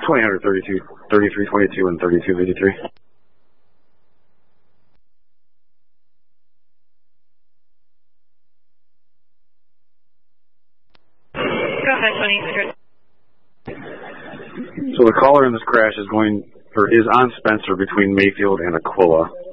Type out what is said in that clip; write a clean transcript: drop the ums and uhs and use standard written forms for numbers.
2032, 3322 and 3283. Go ahead, 20. So the caller in this crash is on Spencer between Mayfield and Aquila.